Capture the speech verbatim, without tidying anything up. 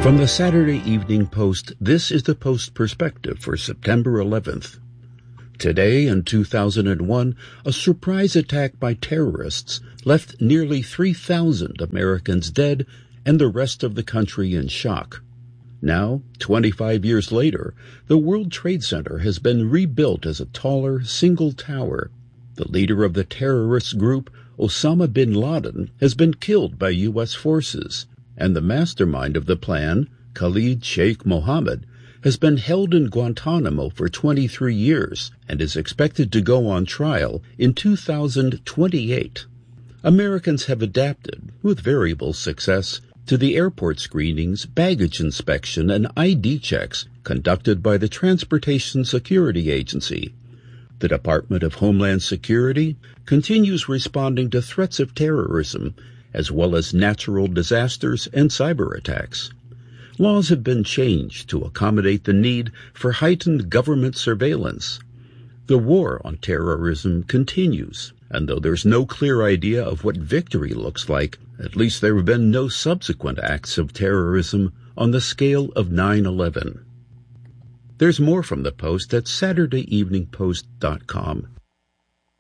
From the Saturday Evening Post, this is the Post Perspective for September eleventh. Today, in two thousand one, a surprise attack by terrorists left nearly three thousand Americans dead and the rest of the country in shock. Now, twenty-five years later, the World Trade Center has been rebuilt as a taller, single tower. The leader of the terrorist group, Osama bin Laden, has been killed by U S forces, and the mastermind of the plan, Khalid Sheikh Mohammed, has been held in Guantanamo for twenty-three years and is expected to go on trial in two thousand twenty-eight. Americans have adapted, with variable success, to the airport screenings, baggage inspection, and I D checks conducted by the Transportation Security Agency. The Department of Homeland Security continues responding to threats of terrorism, as well as natural disasters and cyber attacks. Laws have been changed to accommodate the need for heightened government surveillance. The war on terrorism continues, and though there's no clear idea of what victory looks like, at least there have been no subsequent acts of terrorism on the scale of nine eleven. There's more from the Post at saturday evening post dot com.